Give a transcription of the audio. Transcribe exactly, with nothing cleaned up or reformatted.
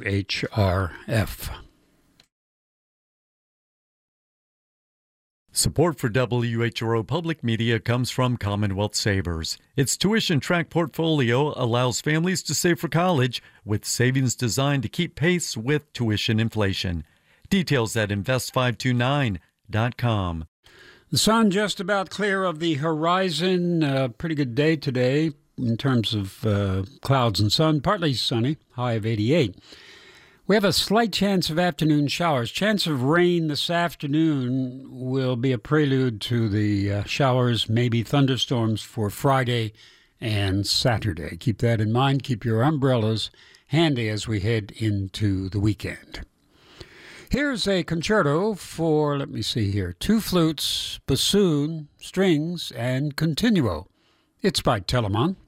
H R F. Support for W H R O Public Media comes from Commonwealth Savers. Its tuition track portfolio allows families to save for college with savings designed to keep pace with tuition inflation. Details at invest five two nine dot com. The sun just about clear of the horizon. Uh, pretty good day today in terms of uh, clouds and sun. Partly sunny, high of eighty-eight. We have a slight chance of afternoon showers. Chance of rain this afternoon will be a prelude to the uh, showers, maybe thunderstorms for Friday and Saturday. Keep that in mind. Keep your umbrellas handy as we head into the weekend. Here's a concerto for, let me see here, two flutes, bassoon, strings, and continuo. It's by Telemann.